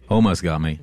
Almost got me.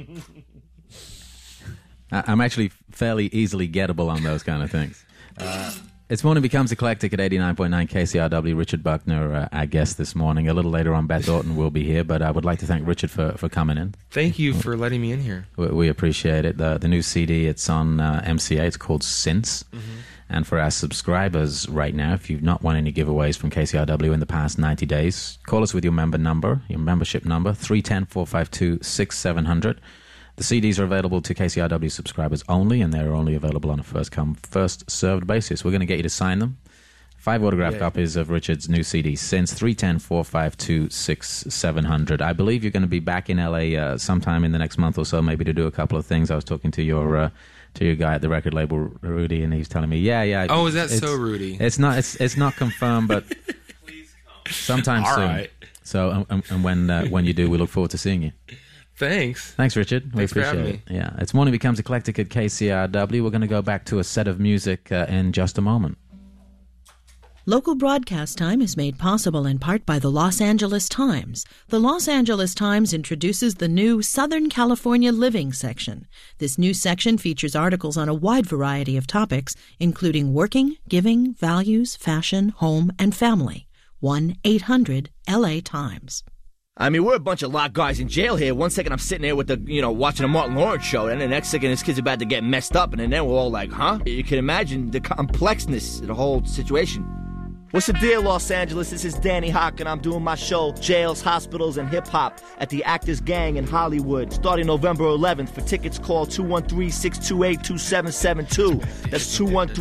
I'm actually fairly easily gettable on those kind of things. It's Morning Becomes Eclectic at 89.9 KCRW. Richard Buckner, our guest this morning. A little later on, Beth Orton will be here, but I would like to thank Richard for coming in. Thank you for letting me in here. We appreciate it. The new CD, it's on MCA. It's called Since. Mm-hmm. And for our subscribers right now, if you've not won any giveaways from KCRW in the past 90 days, call us with your membership number, 310-452-6700. The CDs are available to KCRW subscribers only, and they're only available on a first-come, first-served basis. We're going to get you to sign them. 5 autographed copies of Richard's new CD, Since, 310-452-6700. I believe you're going to be back in L.A. Sometime in the next month or so, maybe to do a couple of things. I was talking to your guy at the record label, Rudy, and he was telling me, yeah. Oh, is that so, Rudy? It's not confirmed, but please come. Sometime soon. Right. So, and when you do, we look forward to seeing you. Thanks, Richard. Thanks for having me. Yeah, it's Morning Becomes Eclectic at KCRW. We're going to go back to a set of music in just a moment. Local broadcast time is made possible in part by the Los Angeles Times. The Los Angeles Times introduces the new Southern California Living section. This new section features articles on a wide variety of topics, including working, giving, values, fashion, home, and family. 1-800-LA-TIMES. I mean, we're a bunch of locked guys in jail here. One second I'm sitting there with watching a Martin Lawrence show, and the next second this kid's about to get messed up, and then we're all like, huh? You can imagine the complexness of the whole situation. What's the deal, Los Angeles? This is Danny Hawk, and I'm doing my show, Jails, Hospitals, and Hip Hop, at the Actors Gang in Hollywood, starting November 11th. For tickets, call 213-628-2772. That's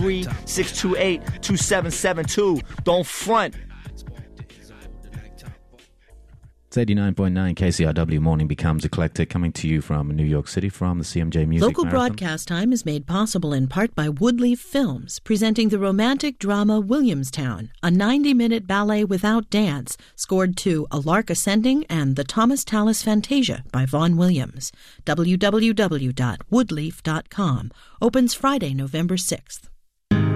213-628-2772. Don't front. It's 89.9 KCRW Morning Becomes Eclectic, coming to you from New York City from the CMJ Music Local Marathon. broadcast time is made possible in part by Woodleaf Films, presenting the romantic drama Williamstown, a 90-minute ballet without dance, scored to A Lark Ascending and The Thomas Tallis Fantasia by Vaughan Williams. www.woodleaf.com. Opens Friday, November 6th.